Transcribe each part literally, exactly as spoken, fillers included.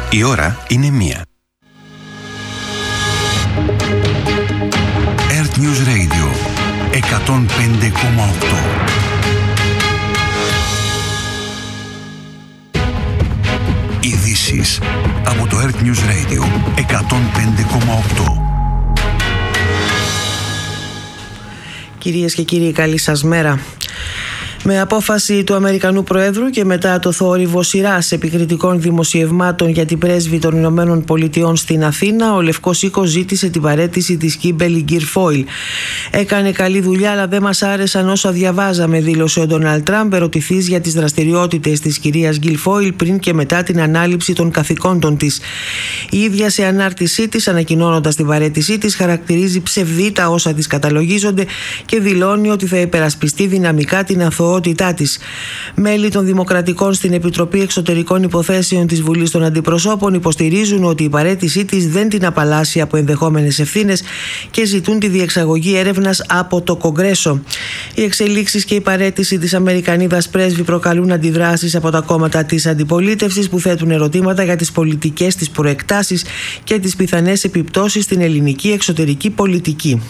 Η ώρα είναι μία. Earth News Radio εκατόν πέντε κόμμα οκτώ. Ειδήσεις από το Earth News Radio εκατόν πέντε κόμμα οκτώ. Κυρίες και κύριοι, καλή σας μέρα. Με απόφαση του Αμερικανού Προέδρου και μετά το θόρυβο σειράς επικριτικών δημοσιευμάτων για την πρέσβη των Ηνωμένων Πολιτειών στην Αθήνα, ο Λευκός Οίκος ζήτησε την παραίτηση της Κίμπερλι Γκιρφόιλ. Έκανε καλή δουλειά, αλλά δεν μας άρεσαν όσα διαβάζαμε, δήλωσε ο Ντόναλντ Τραμπ, ερωτηθής για τις δραστηριότητες της κυρίας Γκιρφόιλ πριν και μετά την ανάληψη των καθηκόντων της. Η ίδια σε ανάρτησή της, ανακοινώνοντας την παραίτησή της, χαρακτηρίζει ψευδή τα όσα της καταλογίζονται και δηλώνει ότι θα υπερασπιστεί δυναμικά την αθωότητα της. Μέλη των Δημοκρατικών στην Επιτροπή Εξωτερικών Υποθέσεων της Βουλής των Αντιπροσώπων υποστηρίζουν ότι η παραίτησή της δεν την απαλλάσσει από ενδεχόμενες ευθύνες και ζητούν τη διεξαγωγή έρευνας από το Κογκρέσο. Οι εξελίξεις και η παραίτηση της Αμερικανίδας πρέσβη προκαλούν αντιδράσεις από τα κόμματα της αντιπολίτευσης που θέτουν ερωτήματα για τις πολιτικές της προεκτάσεις και τις πιθανές επιπτώσεις στην ελληνική εξωτερική πολιτική.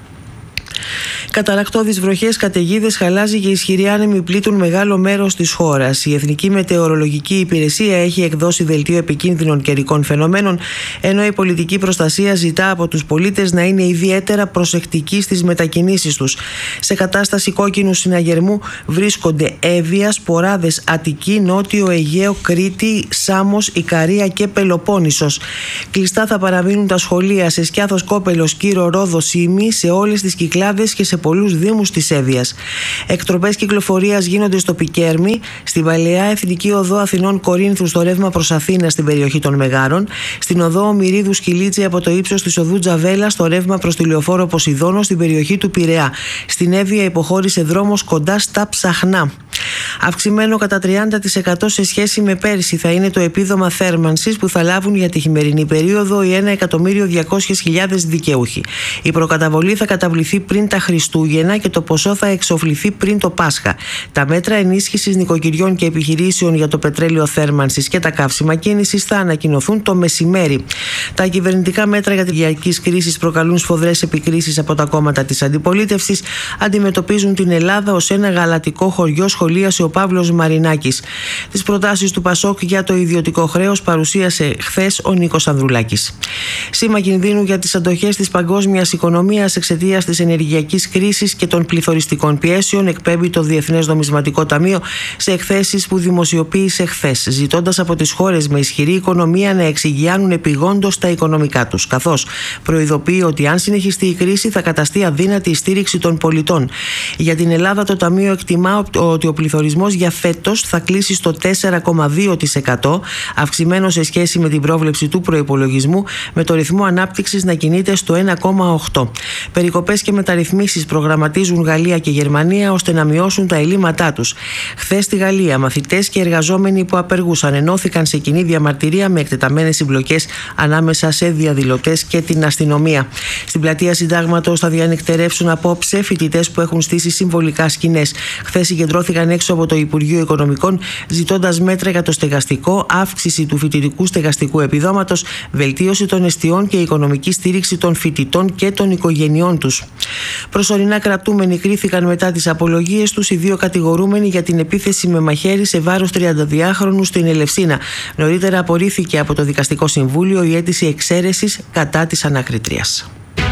Καταρρακτώδεις βροχές, καταιγίδες, χαλάζι και ισχυροί άνεμοι πλήττουν μεγάλο μέρος της χώρας. Η Εθνική Μετεωρολογική Υπηρεσία έχει εκδώσει δελτίο επικίνδυνων καιρικών φαινομένων, ενώ η πολιτική προστασία ζητά από τους πολίτες να είναι ιδιαίτερα προσεκτικοί στις μετακινήσεις τους. Σε κατάσταση κόκκινου συναγερμού βρίσκονται Εύβοια, Σποράδες, Αττική, Νότιο Αιγαίο, Κρήτη, Σάμος, Ικαρία και Πελοπόννησος. Κλειστά θα παραμείνουν τα σχολεία σε Σκιάθος, Κόπελος, Κύρο, Ρόδο, Σύμη, σε όλες τις Κυκλάδες και σε πολλούς δήμους της Εύβοιας. Εκτροπές κυκλοφορίας γίνονται στο Πικέρμι, στην παλαιά Εθνική Οδό Αθηνών Κορίνθου στο ρεύμα προς Αθήνα στην περιοχή των Μεγάρων, στην Οδό Ομηρίδου Σκυλίτση από το ύψος της Οδού Τζαβέλα στο ρεύμα προς τη Λεωφόρο Ποσειδώνο στην περιοχή του Πειραιά. Στην Εύβοια υποχώρησε δρόμος κοντά στα Ψαχνά. Αυξημένο κατά τριάντα τοις εκατό σε σχέση με πέρσι θα είναι το επίδομα θέρμανσης που θα λάβουν για τη χειμερινή περίοδο οι ένα εκατομμύριο διακόσιες χιλιάδες δικαιούχοι. Η προκαταβολή θα καταβληθεί πριν τα Χριστούγεννα και το ποσό θα εξοφληθεί πριν το Πάσχα. Τα μέτρα ενίσχυσης νοικοκυριών και επιχειρήσεων για το πετρέλαιο θέρμανσης και τα καύσιμα κίνησης θα ανακοινωθούν το μεσημέρι. Τα κυβερνητικά μέτρα για τη διαρκής κρίση προκαλούν σφοδρές επικρίσεις από τα κόμματα της αντιπολίτευσης. Αντιμετωπίζουν την Ελλάδα ως ένα γαλατικό χωριό, σχολίασε ο Παύλος Μαρινάκης. Τις προτάσεις του Πασόκ για το ιδιωτικό χρέος παρουσίασε χθες ο Νίκος Ανδρουλάκης. Σήμα κινδύνου για τις αντοχές της παγκόσμιας οικονομίας εξαιτίας της ενεργειακής κρίσης και των πληθωριστικών πιέσεων, εκπέμπει το Διεθνές Νομισματικό Ταμείο σε εκθέσεις που δημοσιοποίησε χθες, ζητώντας από τις χώρες με ισχυρή οικονομία να εξηγιάνουν επιγόντως τα οικονομικά τους, καθώς προειδοποιεί ότι αν συνεχιστεί η κρίση θα καταστεί αδύνατη η στήριξη των πολιτών. Για την Ελλάδα, το Ταμείο εκτιμά ότι ο πληθωρισμός για φέτος θα κλείσει στο τέσσερα κόμμα δύο τοις εκατό, αυξημένο σε σχέση με την πρόβλεψη του προϋπολογισμού, με το ρυθμό ανάπτυξης να κινείται στο ένα κόμμα οκτώ. Περικοπές και μεταρρυθμίσεις προγραμματίζουν Γαλλία και Γερμανία ώστε να μειώσουν τα ελλείμματά τους. Χθες στη Γαλλία, μαθητές και εργαζόμενοι που απεργούσαν ενώθηκαν σε κοινή διαμαρτυρία με εκτεταμένες συμπλοκές ανάμεσα σε διαδηλωτές και την αστυνομία. Στην πλατεία Συντάγματος θα διανυκτερεύσουν απόψε φοιτητές που έχουν στήσει συμβολικά σκηνές. Χθες συγκεντρώθηκαν έξω από το Υπουργείο Οικονομικών ζητώντας μέτρα για το στεγαστικό, αύξηση του φοιτητικού στεγαστικού επιδόματος, βελτίωση των εστιών και οικονομική στήριξη των φοιτητών και των οικογενειών τους. Προσωρινά κρατούμενοι κρίθηκαν μετά τις απολογίες τους οι δύο κατηγορούμενοι για την επίθεση με μαχαίρι σε βάρος τριανταδυάχρονου στην Ελευσίνα. Νωρίτερα απορρίφθηκε από το Δικαστικό Συμβούλιο η αίτηση εξαίρεσης κατά της ανακριτρίας.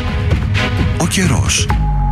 Ο καιρός.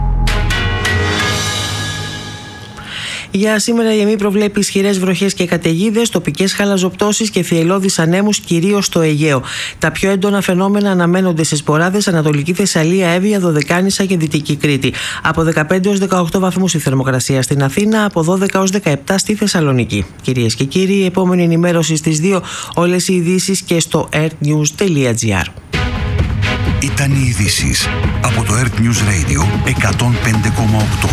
Για σήμερα η ΕΜΗ προβλέπει ισχυρές βροχές και καταιγίδες, τοπικές χαλαζοπτώσεις και θυελλώδεις ανέμους κυρίως στο Αιγαίο. Τα πιο έντονα φαινόμενα αναμένονται σε Σποράδες, Ανατολική Θεσσαλία, Εύβοια, Δωδεκάνησα και Δυτική Κρήτη. Από δεκαπέντε έως δεκαοκτώ βαθμούς η θερμοκρασία στην Αθήνα, από δώδεκα έως δεκαεπτά στη Θεσσαλονίκη. Κυρίες και κύριοι, η επόμενη ενημέρωση στις δύο, όλες οι ειδήσεις και στο earthnews τελεία gr. Ήταν οι ειδήσεις από το Earth News Radio εκατόν πέντε κόμμα οκτώ.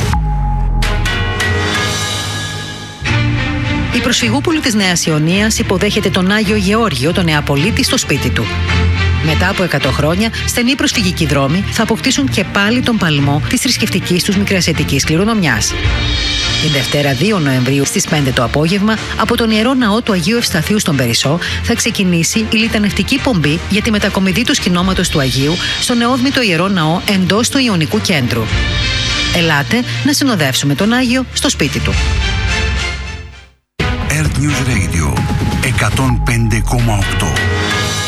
Η προσφυγούπολη της Νέας Ιωνίας υποδέχεται τον Άγιο Γεώργιο, τον Νεαπολίτη, στο σπίτι του. Μετά από εκατό χρόνια, στενοί προσφυγικοί δρόμοι θα αποκτήσουν και πάλι τον παλμό της θρησκευτικής τους μικρασιατικής κληρονομιάς. Την Δευτέρα δύο Νοεμβρίου στις πέντε το απόγευμα, από τον Ιερό Ναό του Αγίου Ευσταθείου στον Περισσό θα ξεκινήσει η λιτανευτική πομπή για τη μετακομιδή του σκηνώματος του Αγίου στο νεόδμητο Ιερό Ναό εντός του Ιωνικού Κέντρου. Ελάτε να συνοδεύσουμε τον Άγιο στο σπίτι του. Earth News Radio εκατόν πέντε κόμμα οκτώ